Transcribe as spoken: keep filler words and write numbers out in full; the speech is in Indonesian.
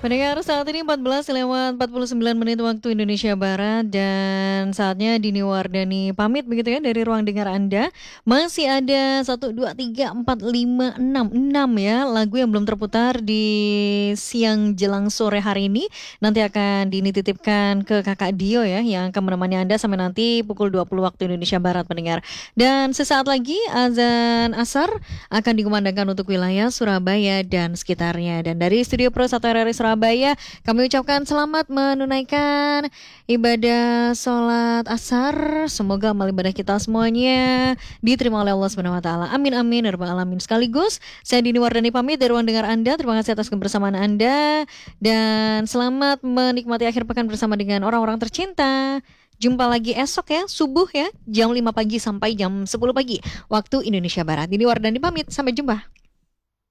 Pendengar saat ini empat belas lewat empat puluh sembilan menit waktu Indonesia Barat dan saatnya Dini Wardani pamit begitu ya dari ruang dengar Anda. Masih ada satu, dua, tiga, empat, lima, enam, enam ya lagu yang belum terputar di siang jelang sore hari ini. Nanti akan Dini titipkan ke kakak Dio ya yang akan menemani Anda sampai nanti pukul dua puluh waktu Indonesia Barat pendengar. Dan sesaat lagi azan asar akan dikumandangkan untuk wilayah Surabaya dan sekitarnya. Dan dari Studio Pro satu R R I Surabaya, kami ucapkan selamat menunaikan ibadah sholat asar. Semoga amal ibadah kita semuanya diterima oleh Allah Subhanahu Wa Taala. Amin amin ya rabbal alamin. Sekaligus saya Dini Wardani pamit dari ruang dengar Anda. Terima kasih atas kebersamaan Anda dan selamat menikmati akhir pekan bersama dengan orang-orang tercinta. Jumpa lagi esok ya, subuh ya, jam lima pagi sampai jam sepuluh pagi waktu Indonesia Barat. Dini Wardani pamit, sampai jumpa.